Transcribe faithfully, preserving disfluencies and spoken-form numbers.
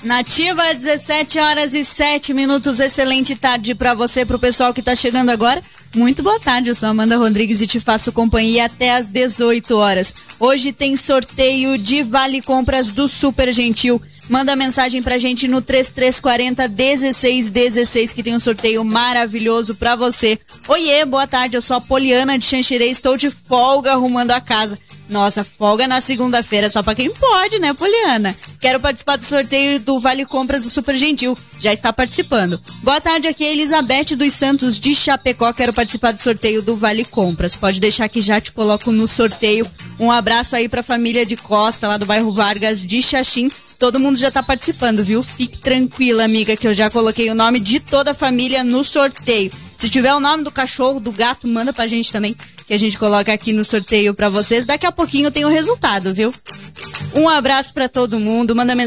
Nativa, dezessete horas e sete minutos. Excelente tarde pra você, pro pessoal que tá chegando agora. Muito boa tarde, eu sou Amanda Rodrigues e te faço companhia até às dezoito horas. Hoje tem sorteio de Vale Compras do Super Gentil. Manda mensagem pra gente no três três quatro zero, um seis um seis que tem um sorteio maravilhoso pra você. Oiê, boa tarde, eu sou a Poliana de Xanxerê, estou de folga arrumando a casa. Nossa, folga na segunda-feira só pra quem pode, né, Poliana? Quero participar do sorteio do Vale Compras do Super Gentil. Já está participando. Boa tarde, aqui é Elizabeth dos Santos de Chapecó. Quero participar do sorteio do Vale Compras. Pode deixar que já te coloco no sorteio. Um abraço aí pra família de Costa, lá do bairro Vargas de Xaxim. Todo mundo já tá participando, viu? Fique tranquila, amiga, que eu já coloquei o nome de toda a família no sorteio. Se tiver o nome do cachorro, do gato, manda pra gente também, que a gente coloca aqui no sorteio pra vocês. Daqui a pouquinho tem o resultado, viu? Um abraço pra todo mundo, manda mensagem.